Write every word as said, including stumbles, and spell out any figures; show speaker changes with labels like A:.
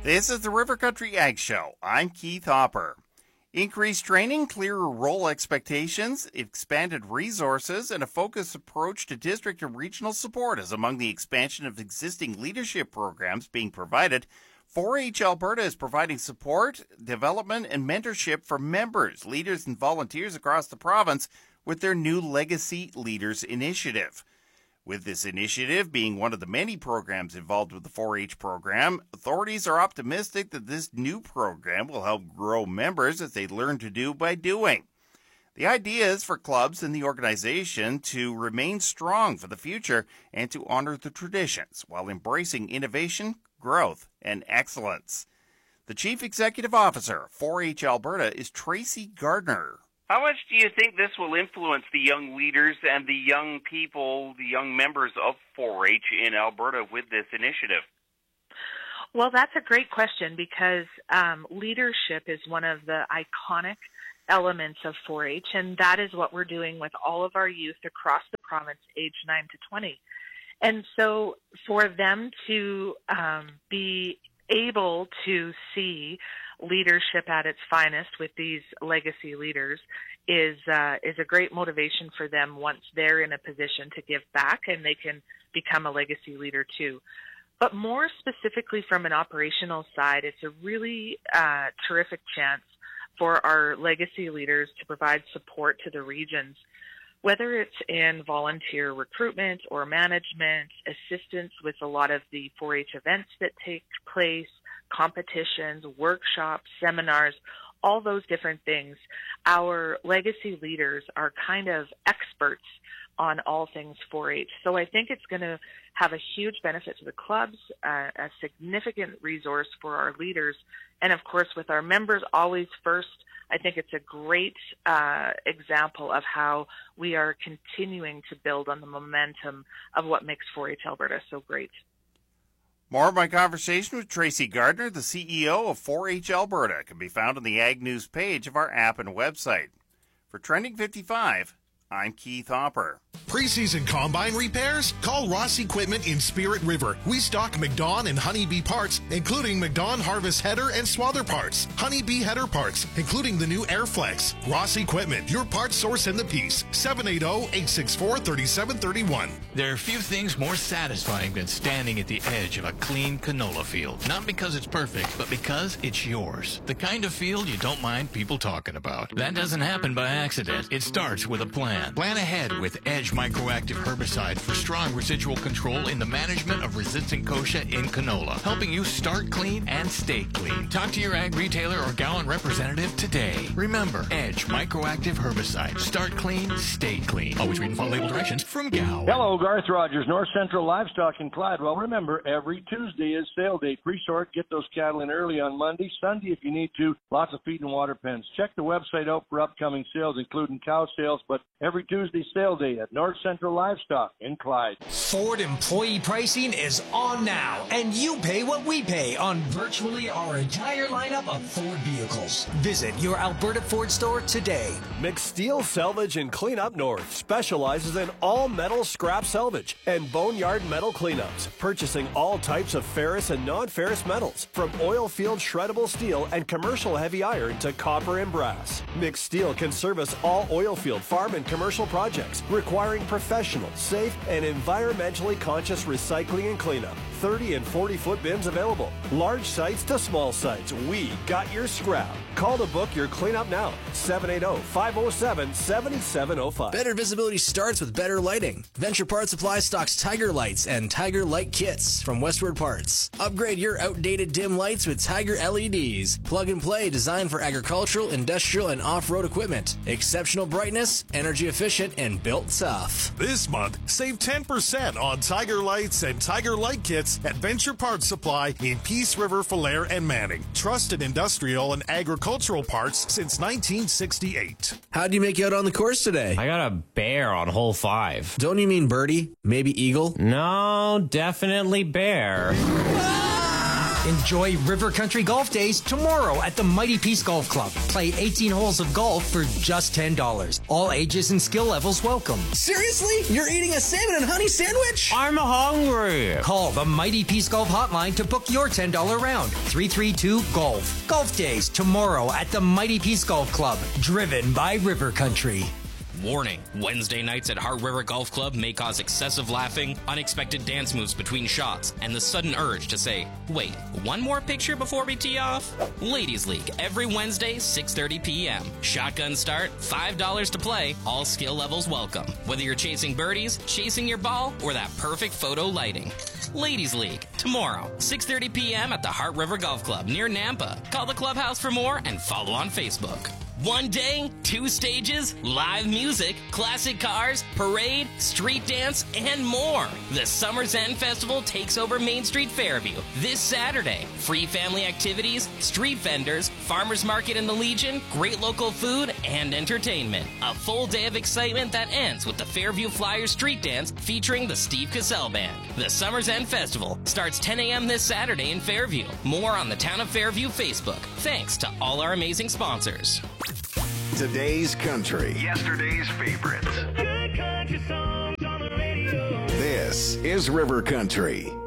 A: This is the River Country Ag Show. I'm Keith Hopper. Increased training, clearer role expectations, expanded resources, and a focused approach to district and regional support is among the expansion of existing leadership programs being provided. four H Alberta is providing support, development, and mentorship for members, leaders, and volunteers across the province with their new Legacy Leaders Initiative. With this initiative being one of the many programs involved with the four H program, authorities are optimistic that this new program will help grow members as they learn to do by doing. The idea is for clubs and the organization to remain strong for the future and to honor the traditions while embracing innovation, growth, and excellence. The Chief Executive Officer of four H Alberta is Tracy Gardner.
B: How much do you think this will influence the young leaders and the young people, the young members of four H in Alberta with this initiative?
C: Well, that's a great question because um, leadership is one of the iconic elements of four H, and that is what we're doing with all of our youth across the province aged nine to twenty. And so for them to um, be able to see leadership at its finest with these legacy leaders is uh, is a great motivation for them once they're in a position to give back and they can become a legacy leader too. But more specifically from an operational side, it's a really uh, terrific chance for our legacy leaders to provide support to the regions, whether it's in volunteer recruitment or management, assistance with a lot of the four H events that take place, competitions, workshops, seminars, all those different things. Our legacy leaders are kind of experts on all things four H. So I think it's going to have a huge benefit to the clubs, uh, a significant resource for our leaders, and of course with our members always first. I think it's a great uh, example of how we are continuing to build on the momentum of what makes four H Alberta so great.
A: More of my conversation with Tracy Gardner, the C E O of four H Alberta, can be found on the Ag News page of our app and website. For Trending fifty-five, I'm Keith Hopper.
D: Preseason combine repairs? Call Ross Equipment in Spirit River. We stock McDon and Honeybee parts, including McDon Harvest header and swather parts, Honeybee header parts, including the new Airflex. Ross Equipment, your parts source in the piece. seven eight zero, eight six four, three seven three one.
E: There are few things more satisfying than standing at the edge of a clean canola field. Not because it's perfect, but because it's yours. The kind of field you don't mind people talking about. That doesn't happen by accident. It starts with a plan. Plan ahead with Edge Microactive Herbicide for strong residual control in the management of resistant kochia in canola, helping you start clean and stay clean. Talk to your ag retailer or Gowan representative today. Remember, Edge Microactive Herbicide. Start clean, stay clean. Always read and follow label directions from Gowan.
F: Hello, Garth Rogers, North Central Livestock in Clyde. Well, remember, every Tuesday is sale day. Pre-sort, get those cattle in early on Monday, Sunday if you need to. Lots of feed and water pens. Check the website out for upcoming sales, including cow sales, but every Tuesday sale day at North Central Livestock in Clyde.
G: Ford employee pricing is on now, and you pay what we pay on virtually our entire lineup of Ford vehicles. Visit your Alberta Ford store today.
H: McSteel Salvage and Cleanup North specializes in all metal scrap salvage and boneyard metal cleanups, purchasing all types of ferrous and non-ferrous metals, from oil field shreddable steel and commercial heavy iron to copper and brass. McSteel can service all oil field, farm, and commercial projects requiring professional, safe, and environmentally conscious recycling and cleanup. thirty and forty foot bins available. Large sites to small sites. We got your scrap. Call to book your cleanup now. seven eight zero, five zero seven, seven seven zero five.
I: Better visibility starts with better lighting. Venture Parts Supply stocks Tiger Lights and Tiger Light Kits from Westward Parts. Upgrade your outdated dim lights with Tiger L E Ds. Plug and play, designed for agricultural, industrial, and off-road equipment. Exceptional brightness, energy efficient, and built tough.
D: This month, save ten percent on Tiger Lights and Tiger Light Kits at Venture Parts Supply in Peace River, Falher, and Manning. Trusted industrial and agricultural parts since nineteen sixty-eight.
I: How'd you make out on the course today?
J: I got a bear on hole five.
I: Don't you mean birdie? Maybe eagle?
J: No, definitely bear.
G: Enjoy River Country Golf Days tomorrow at the Mighty Peace Golf Club. Play eighteen holes of golf for just ten dollars. All ages and skill levels welcome.
I: Seriously? You're eating a salmon and honey sandwich?
J: I'm hungry.
G: Call the Mighty Peace Golf Hotline to book your ten dollars round. three three two golf. Golf Days tomorrow at the Mighty Peace Golf Club. Driven by River Country.
K: Warning, Wednesday nights at Heart River Golf Club may cause excessive laughing, unexpected dance moves between shots, and the sudden urge to say, wait, one more picture before we tee off? Ladies League, every Wednesday, six thirty p.m. Shotgun start, five dollars to play, all skill levels welcome. Whether you're chasing birdies, chasing your ball, or that perfect photo lighting. Ladies League, tomorrow, six thirty p.m. at the Heart River Golf Club near Nampa. Call the clubhouse for more and follow on Facebook. One day, two stages, live music, classic cars, parade, street dance, and more. The Summer's End Festival takes over Main Street Fairview this Saturday. Free family activities, street vendors, farmers market in the Legion, great local food, and entertainment. A full day of excitement that ends with the Fairview Flyers Street Dance featuring the Steve Cassell Band. The Summer's End Festival starts ten a.m. this Saturday in Fairview. More on the Town of Fairview Facebook. Thanks to all our amazing sponsors.
L: Today's country.
M: Yesterday's favorites.
L: This is River Country.